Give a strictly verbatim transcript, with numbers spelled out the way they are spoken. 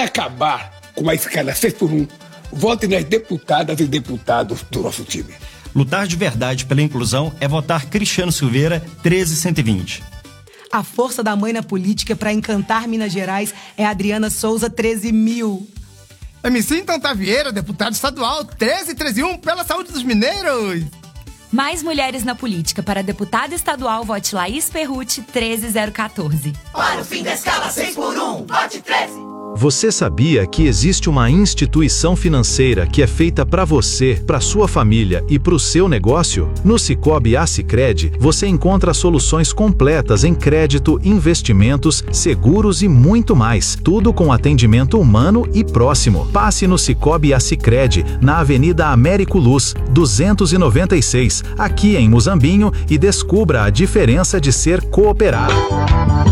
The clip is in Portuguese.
Para acabar com a escala seis por um, vote nas deputadas e deputados do nosso time. Lutar de verdade pela inclusão é votar Cristiano Silveira treze cento e vinte. A força da mãe na política para encantar Minas Gerais é Adriana Souza treze mil. M C Tanta Vieira, deputado estadual treze treze e um pela saúde dos mineiros. Mais mulheres na política. Para deputada estadual, vote Laís Perrucci treze zero um quatro. Para o fim da escala seis por um, vote treze. Você sabia que existe uma instituição financeira que é feita para você, para sua família e para o seu negócio? No Sicoob Assicred, você encontra soluções completas em crédito, investimentos, seguros e muito mais. Tudo com atendimento humano e próximo. Passe no Sicoob Assicred, na Avenida Américo Luz, duzentos e noventa e seis, aqui em Muzambinho, e descubra a diferença de ser cooperado.